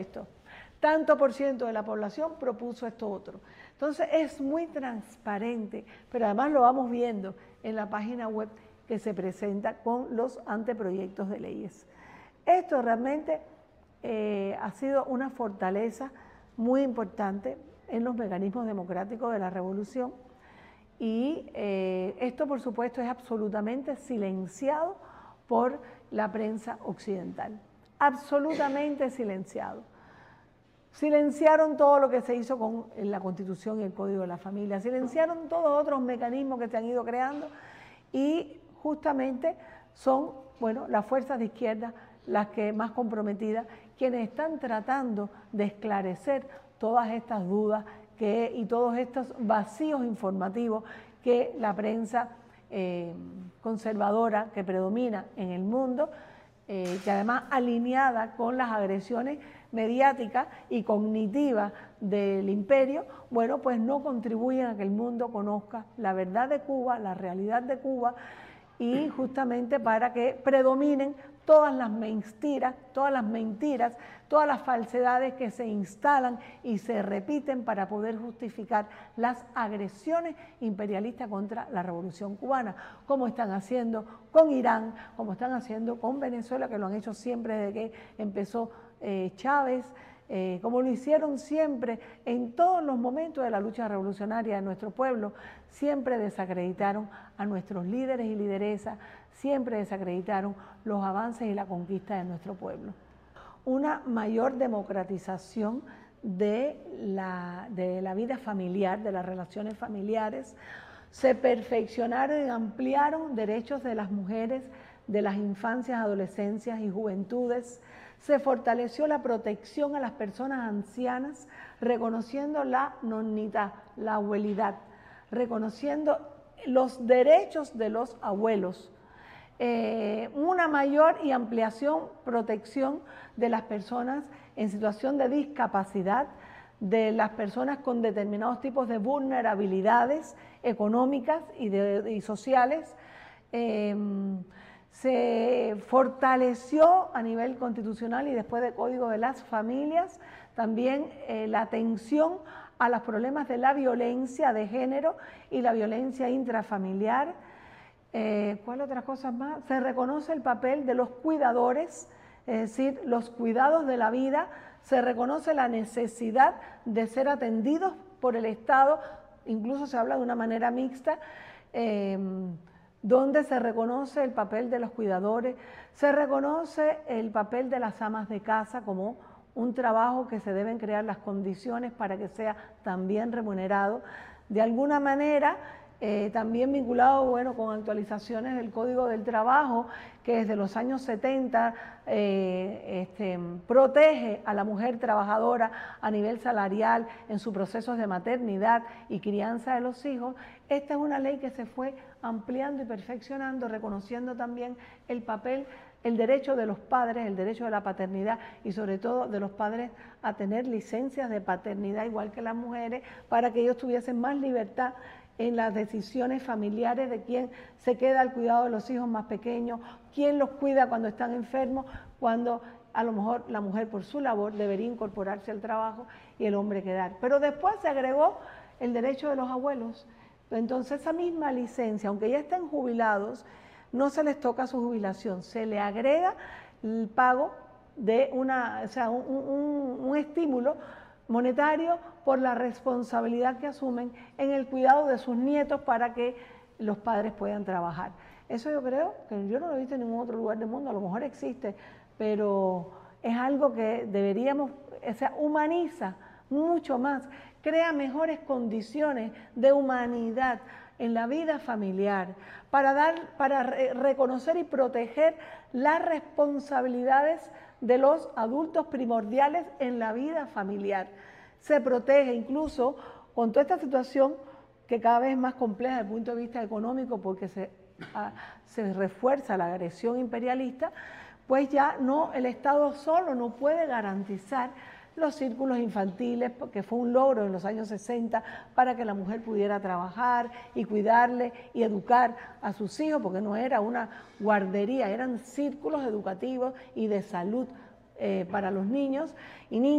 esto. Tanto por ciento de la población propuso esto otro. Entonces es muy transparente, pero además lo vamos viendo en la página web que se presenta con los anteproyectos de leyes. Esto realmente ha sido una fortaleza muy importante en los mecanismos democráticos de la revolución y esto por supuesto es absolutamente silenciado por la prensa occidental, absolutamente silenciado. Silenciaron todo lo que se hizo con la Constitución y el Código de la Familia, silenciaron todos otros mecanismos que se han ido creando y justamente son, bueno, las fuerzas de izquierda las que más comprometidas, quienes están tratando de esclarecer todas estas dudas y todos estos vacíos informativos que la prensa conservadora que predomina en el mundo, que además alineada con las agresiones mediáticas y cognitivas del imperio, bueno, pues no contribuyen a que el mundo conozca la verdad de Cuba, la realidad de Cuba, y justamente para que predominen todas las mentiras, todas las falsedades que se instalan y se repiten para poder justificar las agresiones imperialistas contra la revolución cubana, como están haciendo con Irán, como están haciendo con Venezuela, que lo han hecho siempre desde que empezó Chávez, como lo hicieron siempre en todos los momentos de la lucha revolucionaria de nuestro pueblo, siempre desacreditaron a nuestros líderes y lideresas, siempre desacreditaron los avances y la conquista de nuestro pueblo. Una mayor democratización de la vida familiar, de las relaciones familiares, se perfeccionaron y ampliaron derechos de las mujeres, de las infancias, adolescencias y juventudes. Se fortaleció la protección a las personas ancianas, reconociendo la nonnità, la abuelidad, reconociendo los derechos de los abuelos, una mayor y ampliación, protección de las personas en situación de discapacidad, de las personas con determinados tipos de vulnerabilidades económicas y sociales. Se fortaleció a nivel constitucional y después del Código de las Familias también la atención a los problemas de la violencia de género y la violencia intrafamiliar. ¿Cuál otra cosa más? Se reconoce el papel de los cuidadores, es decir, los cuidados de la vida, se reconoce la necesidad de ser atendidos por el Estado, incluso se habla de una manera mixta, donde se reconoce el papel de los cuidadores, se reconoce el papel de las amas de casa como un trabajo que se deben crear las condiciones para que sea también remunerado. De alguna manera, también vinculado, bueno, con actualizaciones del Código del Trabajo, que desde los años 70 protege a la mujer trabajadora a nivel salarial en sus procesos de maternidad y crianza de los hijos. Esta es una ley que se fue ampliando y perfeccionando, reconociendo también el papel, el derecho de los padres, el derecho de la paternidad y sobre todo de los padres a tener licencias de paternidad igual que las mujeres para que ellos tuviesen más libertad en las decisiones familiares de quién se queda al cuidado de los hijos más pequeños, quién los cuida cuando están enfermos, cuando a lo mejor la mujer por su labor debería incorporarse al trabajo y el hombre quedar. Pero después se agregó el derecho de los abuelos. Entonces esa misma licencia, aunque ya estén jubilados, no se les toca su jubilación, se le agrega el pago de un estímulo monetario por la responsabilidad que asumen en el cuidado de sus nietos para que los padres puedan trabajar. Eso yo creo que yo no lo he visto en ningún otro lugar del mundo, a lo mejor existe, pero es algo que deberíamos, humaniza mucho más, crea mejores condiciones de humanidad en la vida familiar, para reconocer y proteger las responsabilidades de los adultos primordiales en la vida familiar. Se protege incluso con toda esta situación que cada vez es más compleja desde el punto de vista económico porque se refuerza la agresión imperialista, pues ya no, el Estado solo no puede garantizar los círculos infantiles, que fue un logro en los años 60 para que la mujer pudiera trabajar y cuidarle y educar a sus hijos, porque no era una guardería, eran círculos educativos y de salud para los niños y niñas.